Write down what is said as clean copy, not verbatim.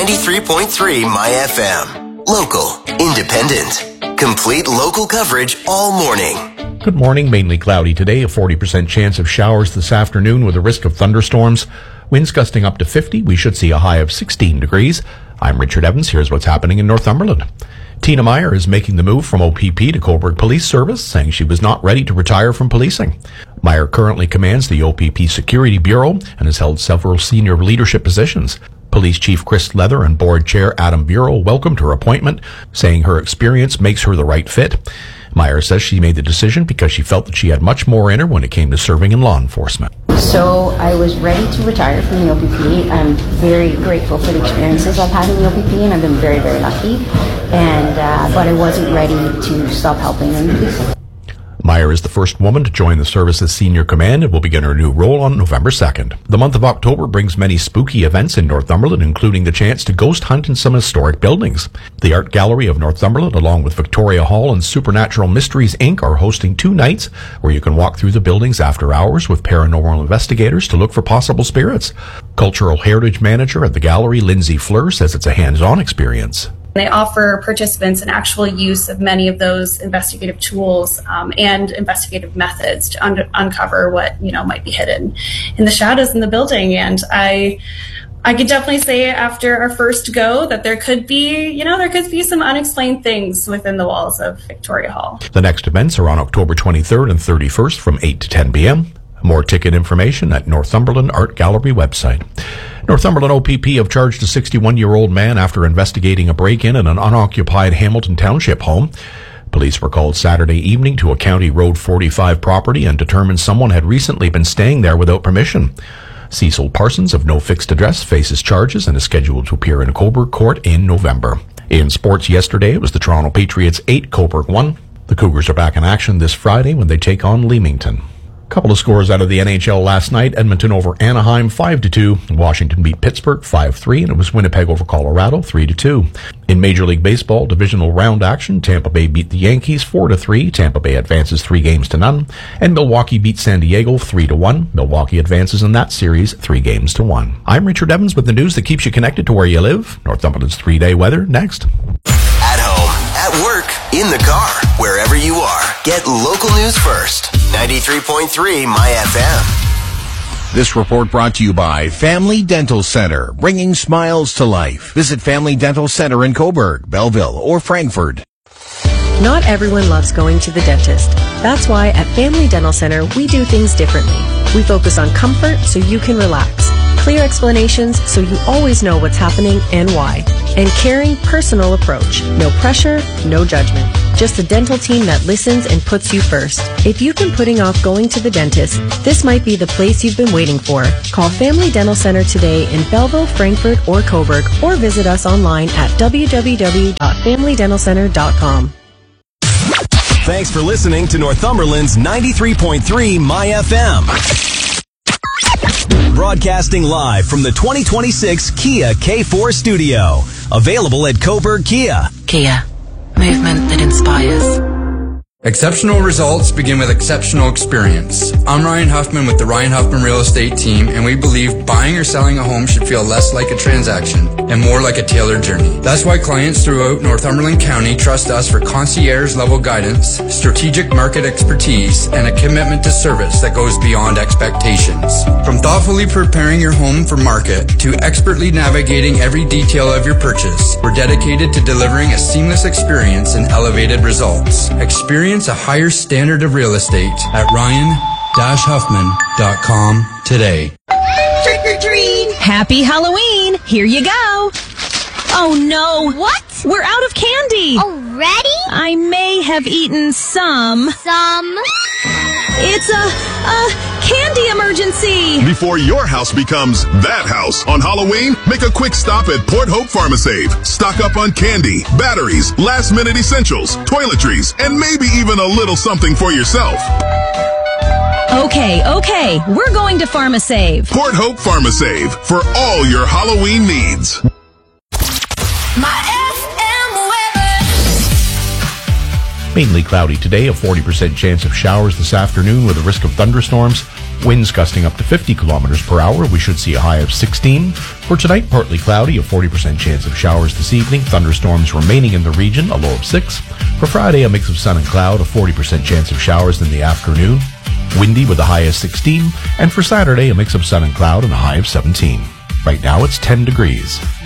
93.3 My FM. Local, independent, complete local coverage all morning. Good morning. Mainly cloudy today. A 40% chance of showers this afternoon with a risk of thunderstorms. Winds gusting up to 50. We should see a high of 16 degrees. I'm Richard Evans. Here's what's happening in Northumberland. Tina Meyer is making the move from OPP to Cobourg Police Service, saying she was not ready to retire from policing. Meyer currently commands the OPP Security Bureau and has held several senior leadership positions. Police Chief Chris Leather and Board Chair Adam Bureau welcomed her appointment, saying her experience makes her the right fit. Meyer says she made the decision because she felt that she had much more in her when it came to serving in law enforcement. So I was ready to retire from the OPP. I'm very grateful for the experiences I've had in the OPP, and I've been very, very lucky. But I wasn't ready to stop helping in policing. Meyer is the first woman to join the service's senior command and will begin her new role on November 2nd. The month of October brings many spooky events in Northumberland, including the chance to ghost hunt in some historic buildings. The Art Gallery of Northumberland, along with Victoria Hall and Supernatural Mysteries Inc., are hosting 2 nights where you can walk through the buildings after hours with paranormal investigators to look for possible spirits. Cultural Heritage Manager at the gallery, Lindsay Fleur, says it's a hands-on experience. They offer participants an actual use of many of those investigative tools and investigative methods to uncover what might be hidden in the shadows in the building. And I could definitely say after our first go that there could be some unexplained things within the walls of Victoria Hall. The next events are on October 23rd and 31st from 8 to 10 p.m. More ticket information at Northumberland Art Gallery website. Northumberland OPP have charged a 61-year-old man after investigating a break-in at an unoccupied Hamilton Township home. Police were called Saturday evening to a County Road 45 property and determined someone had recently been staying there without permission. Cecil Parsons, of no fixed address, faces charges and is scheduled to appear in Cobourg Court in November. In sports yesterday, it was the Toronto Patriots 8, Cobourg 1. The Cougars are back in action this Friday when they take on Leamington. Couple of scores out of the NHL last night. Edmonton over Anaheim 5-2. Washington beat Pittsburgh 5-3, and it was Winnipeg over Colorado 3-2. In Major League Baseball divisional round action, Tampa Bay beat the Yankees 4-3. Tampa Bay advances 3-0, and Milwaukee beat San Diego 3-1. Milwaukee advances in that series 3-1. I'm Richard Evans with the news that keeps you connected to where you live. Northumberland's 3-day weather next. At home, at work, in the car, wherever you are, get local news first. 93.3 My FM. This report brought to you by Family Dental Center, bringing smiles to life. Visit Family Dental Center in Cobourg, Belleville, or Frankfurt. Not everyone loves going to the dentist. That's why at Family Dental Center, we do things differently. We focus on comfort so you can relax, clear explanations so you always know what's happening and why, and caring, personal approach. No pressure, no judgment. Just a dental team that listens and puts you first. If you've been putting off going to the dentist, this might be the place you've been waiting for. Call Family Dental Center today in Belleville, Frankfurt, or Cobourg, or visit us online at www.familydentalcenter.com. Thanks for listening to Northumberland's 93.3 My FM. Broadcasting live from the 2026 Kia K4 studio. Available at Cobourg Kia. Kia. Movement that inspires. Exceptional results begin with exceptional experience. I'm Ryan Huffman with the Ryan Huffman Real Estate Team, and we believe buying or selling a home should feel less like a transaction and more like a tailored journey. That's why clients throughout Northumberland County trust us for concierge-level guidance, strategic market expertise, and a commitment to service that goes beyond expectations. From thoughtfully preparing your home for market to expertly navigating every detail of your purchase, we're dedicated to delivering a seamless experience and elevated results. Experience a higher standard of real estate at ryan-huffman.com today. Trick or treat! Happy Halloween! Here you go! Oh no! What? We're out of candy! Already? I may have eaten some. It's a candy emergency! Before your house becomes that house on Halloween, make a quick stop at Port Hope PharmaSave. Stock up on candy, batteries, last-minute essentials, toiletries, and maybe even a little something for yourself. Okay, we're going to PharmaSave. Port Hope PharmaSave for all your Halloween needs. Mainly cloudy today, a 40% chance of showers this afternoon with a risk of thunderstorms. Winds gusting up to 50 kilometers per hour. We should see a high of 16. For tonight, partly cloudy, a 40% chance of showers this evening. Thunderstorms remaining in the region, a low of 6. For Friday, a mix of sun and cloud, a 40% chance of showers in the afternoon. Windy with a high of 16. And for Saturday, a mix of sun and cloud and a high of 17. Right now, it's 10 degrees.